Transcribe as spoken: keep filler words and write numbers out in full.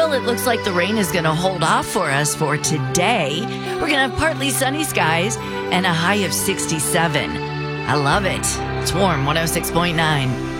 Well, it looks like the rain is going to hold off for us for today. We're going to have partly sunny skies and a high of sixty-seven. I love it. It's warm, one oh six point nine.